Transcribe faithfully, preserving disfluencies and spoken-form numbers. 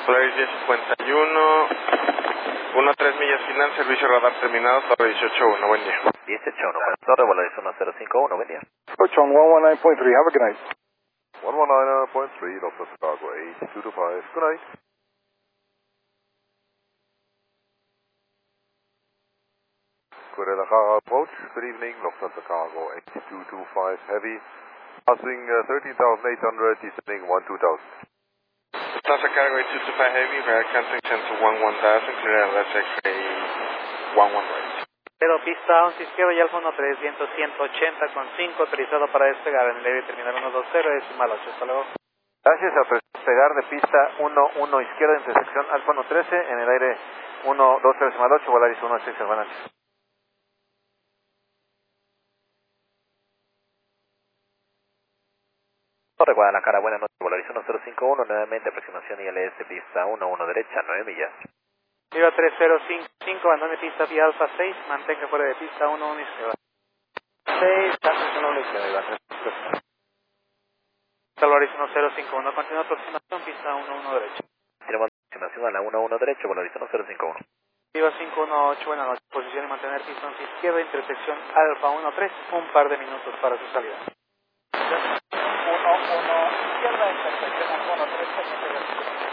Polaris diez cincuenta y uno, uno a tres millas final, servicio radar terminado, torre dieciocho uno, buen día. dieciocho uno, buenas tardes, Polaris uno cero cinco uno, buen día. Coach on one one nine point three, have a good night. one one nine point three, Delta Chicago eight two two five, good night. Guadalajara approach, good evening, Lufthansa Cargo eight two two five Heavy, passing uh, thirteen thousand eight hundred, descending one two thousand. Lufthansa Cargo eight two two five Heavy, rear canceling to one one thousand, clear and let's X-ray one one right. Pero pista once izquierda y Alfa uno tres, viento ciento ochenta con cinco, autorizado para despegar en el aire terminal uno dos cero, decimal ocho, hasta luego. Gracias, a despegar de pista uno uno izquierda, intersección Alfa uno trece, en el aire uno dos cero decimal ocho, Polaris uno seis, buenas noches. Torre Guadalajara, buenas noches, Polaris uno cero cinco uno, nuevamente aproximación I L S, pista uno uno derecha, nueve millas. Viva tres cero cinco cinco, abandone pista vía Alfa seis, mantenga fuera de pista uno uno izquierda. seis, Carlos uno izquierda, Iván tres. Polaris uno cero cinco uno, continúa aproximación, pista uno uno derecha. Tenemos aproximación a la uno uno derecha, Polaris uno cero cinco uno. Viva cinco uno ocho, buenas noches, posición y mantener pista once izquierda, intersección Alfa uno tres, un par de minutos para su salida. uno uno izquierda, intersección Alfa uno tres.